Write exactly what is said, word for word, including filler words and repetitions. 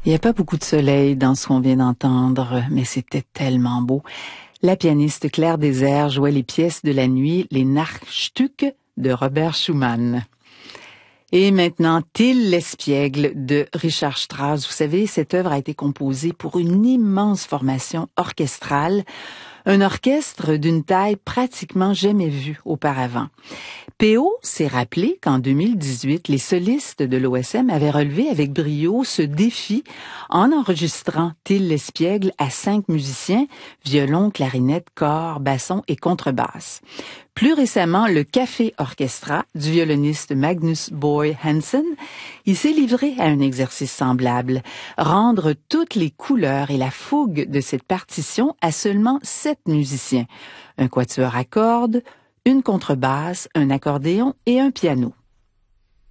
Il n'y a pas beaucoup de soleil dans ce qu'on vient d'entendre, mais c'était tellement beau. La pianiste Claire Désert jouait les pièces de la nuit, les Nachstücke de Robert Schumann. Et maintenant, Till l'espiègle de Richard Strauss. Vous savez, cette œuvre a été composée pour une immense formation orchestrale, un orchestre d'une taille pratiquement jamais vue auparavant. P O s'est rappelé qu'en deux mille dix-huit, les solistes de l'O S M avaient relevé avec brio ce défi en enregistrant Till l'espiègle à cinq musiciens, violon, clarinette, cor, basson et contrebasse. Plus récemment, le Café Orchestra du violoniste Magnus Boy Hansen, il s'est livré à un exercice semblable, rendre toutes les couleurs et la fougue de cette partition à seulement sept musiciens, un quatuor à cordes, une contrebasse, un accordéon et un piano.